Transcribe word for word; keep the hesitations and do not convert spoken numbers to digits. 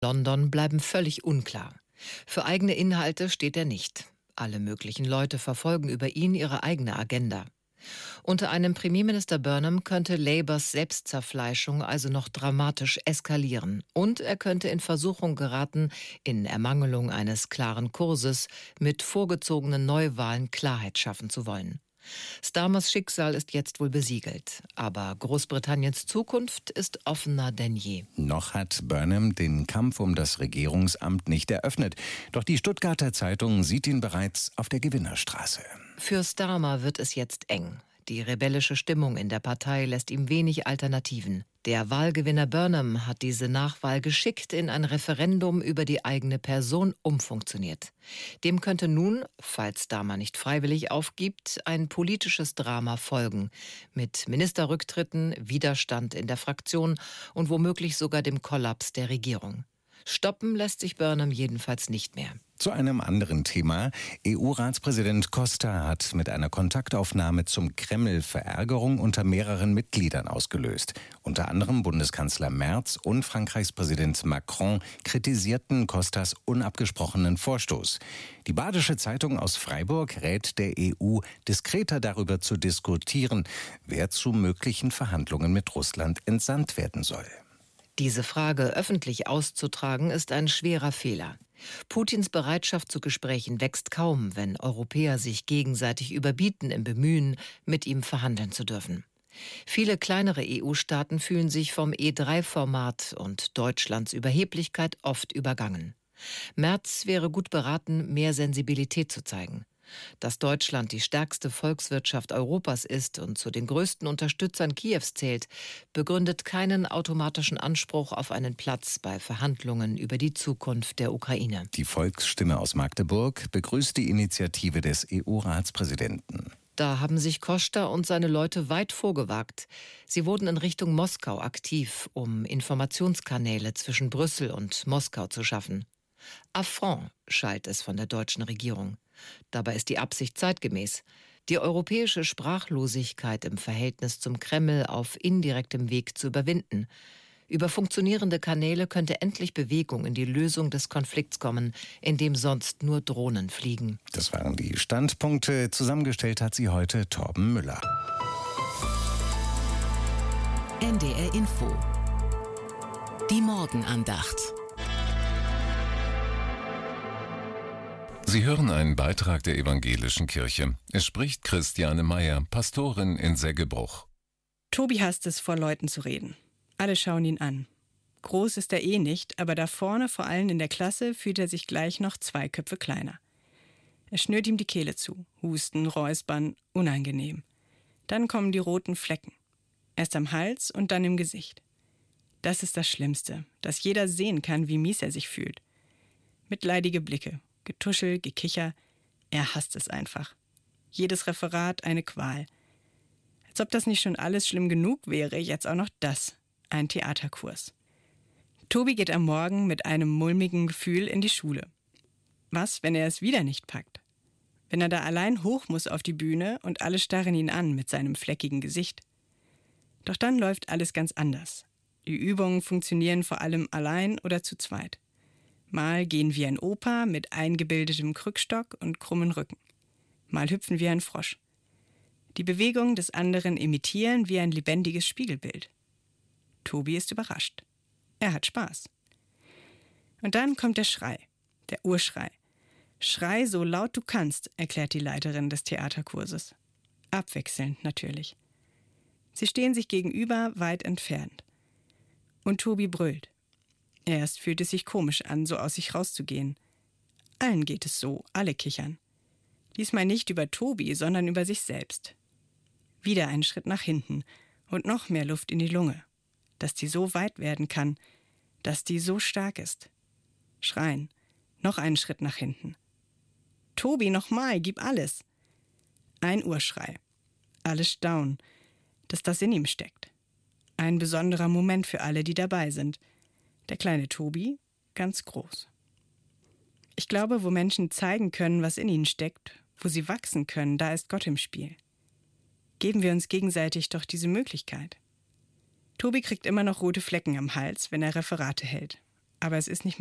London bleiben völlig unklar. Für eigene Inhalte steht er nicht. Alle möglichen Leute verfolgen über ihn ihre eigene Agenda. Unter einem Premierminister Burnham könnte Labours Selbstzerfleischung also noch dramatisch eskalieren. Und er könnte in Versuchung geraten, in Ermangelung eines klaren Kurses mit vorgezogenen Neuwahlen Klarheit schaffen zu wollen. Starmers Schicksal ist jetzt wohl besiegelt. Aber Großbritanniens Zukunft ist offener denn je. Noch hat Burnham den Kampf um das Regierungsamt nicht eröffnet. Doch die Stuttgarter Zeitung sieht ihn bereits auf der Gewinnerstraße. Für Starmer wird es jetzt eng. Die rebellische Stimmung in der Partei lässt ihm wenig Alternativen. Der Wahlgewinner Burnham hat diese Nachwahl geschickt in ein Referendum über die eigene Person umfunktioniert. Dem könnte nun, falls Starmer nicht freiwillig aufgibt, ein politisches Drama folgen. Mit Ministerrücktritten, Widerstand in der Fraktion und womöglich sogar dem Kollaps der Regierung. Stoppen lässt sich Burnham jedenfalls nicht mehr. Zu einem anderen Thema. E U-Ratspräsident Costa hat mit einer Kontaktaufnahme zum Kreml Verärgerung unter mehreren Mitgliedern ausgelöst. Unter anderem Bundeskanzler Merz und Frankreichs Präsident Macron kritisierten Costas unabgesprochenen Vorstoß. Die Badische Zeitung aus Freiburg rät der E U, diskreter darüber zu diskutieren, wer zu möglichen Verhandlungen mit Russland entsandt werden soll. Diese Frage öffentlich auszutragen, ist ein schwerer Fehler. Putins Bereitschaft zu Gesprächen wächst kaum, wenn Europäer sich gegenseitig überbieten im Bemühen, mit ihm verhandeln zu dürfen. Viele kleinere E U-Staaten fühlen sich vom E drei Format und Deutschlands Überheblichkeit oft übergangen. Merz wäre gut beraten, mehr Sensibilität zu zeigen. Dass Deutschland die stärkste Volkswirtschaft Europas ist und zu den größten Unterstützern Kiews zählt, begründet keinen automatischen Anspruch auf einen Platz bei Verhandlungen über die Zukunft der Ukraine. Die Volksstimme aus Magdeburg begrüßt die Initiative des E U-Ratspräsidenten. Da haben sich Costa und seine Leute weit vorgewagt. Sie wurden in Richtung Moskau aktiv, um Informationskanäle zwischen Brüssel und Moskau zu schaffen. Affront schallt es von der deutschen Regierung. Dabei ist die Absicht zeitgemäß. Die europäische Sprachlosigkeit im Verhältnis zum Kreml auf indirektem Weg zu überwinden. Über funktionierende Kanäle könnte endlich Bewegung in die Lösung des Konflikts kommen, in dem sonst nur Drohnen fliegen. Das waren die Standpunkte. Zusammengestellt hat sie heute Torben Müller. N D R Info. Die Morgenandacht. Sie hören einen Beitrag der Evangelischen Kirche. Es spricht Christiane Meyer, Pastorin in Seggebruch. Tobi hasst es, vor Leuten zu reden. Alle schauen ihn an. Groß ist er eh nicht, aber da vorne, vor allem in der Klasse, fühlt er sich gleich noch zwei Köpfe kleiner. Er schnürt ihm die Kehle zu. Husten, Räuspern, unangenehm. Dann kommen die roten Flecken. Erst am Hals und dann im Gesicht. Das ist das Schlimmste, dass jeder sehen kann, wie mies er sich fühlt. Mitleidige Blicke. Getuschel, Gekicher, er hasst es einfach. Jedes Referat eine Qual. Als ob das nicht schon alles schlimm genug wäre, jetzt auch noch das, ein Theaterkurs. Tobi geht am Morgen mit einem mulmigen Gefühl in die Schule. Was, wenn er es wieder nicht packt? Wenn er da allein hoch muss auf die Bühne und alle starren ihn an mit seinem fleckigen Gesicht. Doch dann läuft alles ganz anders. Die Übungen funktionieren vor allem allein oder zu zweit. Mal gehen wir ein Opa mit eingebildetem Krückstock und krummen Rücken. Mal hüpfen wir ein Frosch. Die Bewegung des anderen imitieren wie ein lebendiges Spiegelbild. Tobi ist überrascht. Er hat Spaß. Und dann kommt der Schrei, der Urschrei. Schrei so laut du kannst, erklärt die Leiterin des Theaterkurses. Abwechselnd natürlich. Sie stehen sich gegenüber, weit entfernt. Und Tobi brüllt. Erst fühlt es sich komisch an, so aus sich rauszugehen. Allen geht es so, alle kichern. Diesmal nicht über Tobi, sondern über sich selbst. Wieder einen Schritt nach hinten und noch mehr Luft in die Lunge. Dass die so weit werden kann, dass die so stark ist. Schreien, noch einen Schritt nach hinten. Tobi, nochmal, gib alles. Ein Urschrei. Alle staunen, dass das in ihm steckt. Ein besonderer Moment für alle, die dabei sind. Der kleine Tobi, ganz groß. Ich glaube, wo Menschen zeigen können, was in ihnen steckt, wo sie wachsen können, da ist Gott im Spiel. Geben wir uns gegenseitig doch diese Möglichkeit. Tobi kriegt immer noch rote Flecken am Hals, wenn er Referate hält. Aber es ist nicht